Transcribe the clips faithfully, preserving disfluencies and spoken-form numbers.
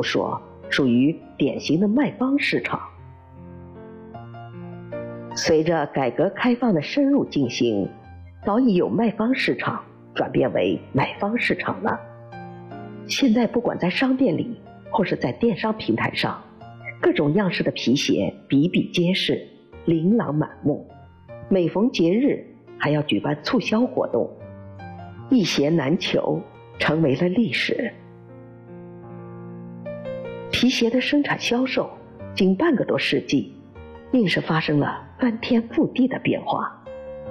度说，属于典型的卖方市场。随着改革开放的深入进行，早已有卖方市场转变为买方市场了。现在不管在商店里或是在电商平台上，各种样式的皮鞋比比皆是，琳琅满目。每逢节日还要举办促销活动，一鞋难求，成为了历史。皮鞋的生产销售仅半个多世纪，硬是发生了翻天覆地的变化。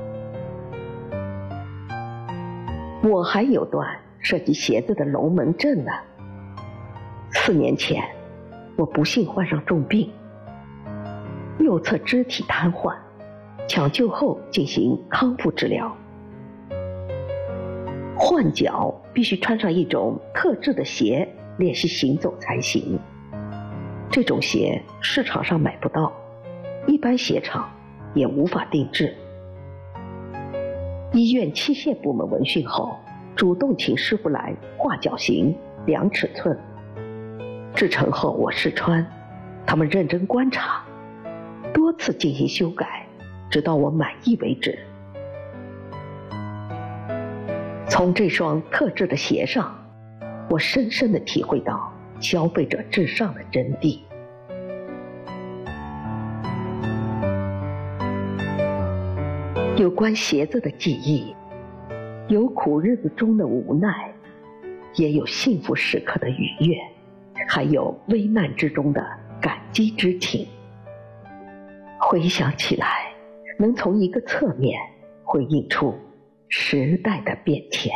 我还有段涉及鞋子的龙门阵呢。四年前，我不幸患上重病，右侧肢体瘫痪，抢救后进行康复治疗。换脚必须穿上一种特制的鞋练习行走才行，这种鞋市场上买不到，一般鞋厂也无法定制。医院器械部门闻讯后，主动请师傅来画脚型、量尺寸。制成后我试穿，他们认真观察，多次进行修改，直到我满意为止。从这双特制的鞋上，我深深地体会到消费者至上的真谛。有关鞋子的记忆，有苦日子中的无奈，也有幸福时刻的愉悦，还有危难之中的感激之情。回想起来，能从一个侧面回映出时代的变迁。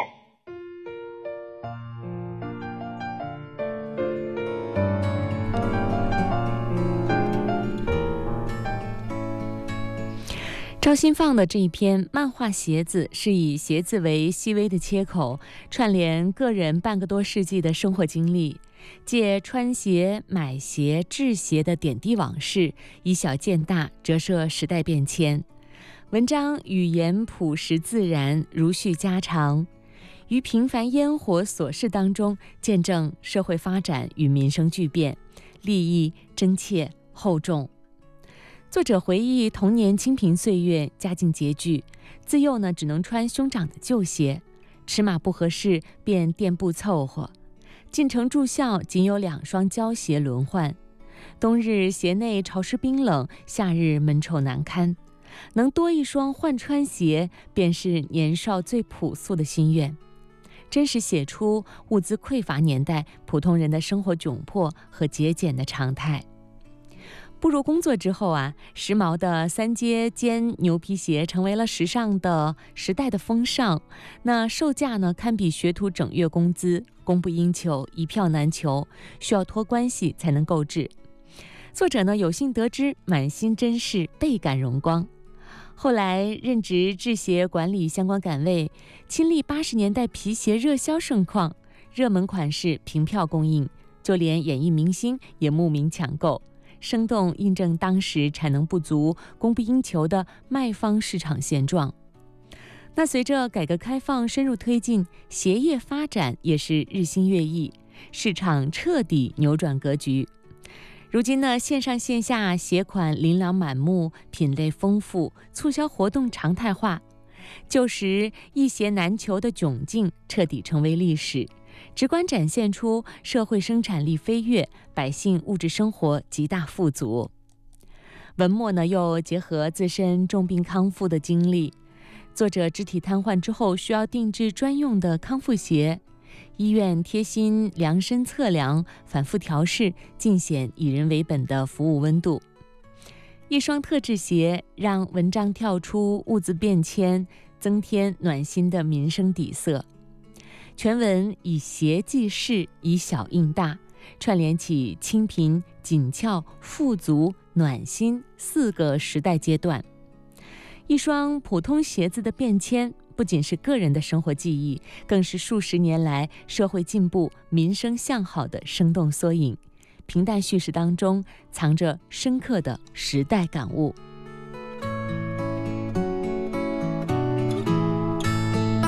赵新放的这一篇漫画鞋子，是以鞋子为细微的切口，串联个人半个多世纪的生活经历，借穿鞋、买鞋、制鞋的点滴往事，以小见大，折射时代变迁。文章语言朴实自然，如叙家常，于平凡烟火琐事当中，见证社会发展与民生巨变，立意真切厚重。作者回忆童年清贫岁月，家境拮据，自幼呢只能穿兄长的旧鞋，尺码不合适便垫布凑合。进城住校仅有两双胶鞋轮换，冬日鞋内潮湿冰冷，夏日闷臭难堪，能多一双换穿鞋，便是年少最朴素的心愿。真实写出物资匮乏年代普通人的生活窘迫和节俭的常态。步入工作之后啊，时髦的三阶尖牛皮鞋成为了时尚的时代的风尚。那售价呢，堪比学徒整月工资，供不应求，一票难求，需要托关系才能购置。作者呢有幸得知，满心珍视，倍感荣光。后来任职制鞋管理相关岗位，亲历八十年代皮鞋热销盛况，热门款式凭票供应，就连演艺明星也慕名抢购，生动印证当时产能不足、供不应求的卖方市场现状。那随着改革开放深入推进，鞋业发展也是日新月异，市场彻底扭转格局。如今呢，线上线下鞋款琳琅满目，品类丰富，促销活动常态化，旧时一鞋难求的窘境彻底成为历史，直观展现出社会生产力飞跃，百姓物质生活极大富足。文末呢又结合自身重病康复的经历，作者肢体瘫痪之后需要定制专用的康复鞋，医院贴心量身测量，反复调试，尽显以人为本的服务温度。一双特制鞋让文章跳出物资变迁，增添暖心的民生底色。全文以鞋记事，以小映大，串联起清贫、紧俏、富足、暖心四个时代阶段。一双普通鞋子的变迁，不仅是个人的生活记忆，更是数十年来社会进步、民生向好的生动缩影。平淡叙事当中藏着深刻的时代感悟。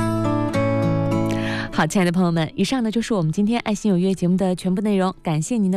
好，亲爱的朋友们，以上呢就是我们今天爱心有约节目的全部内容，感谢您的